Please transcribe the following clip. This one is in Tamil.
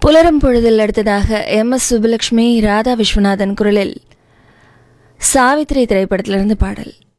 புலரும் பொழுதில் அடுத்ததாக MS சுப்புலட்சுமி ராதா விஸ்வநாதன் குரலில் சாவித்திரி திரைப்படத்திலிருந்து பாடல்.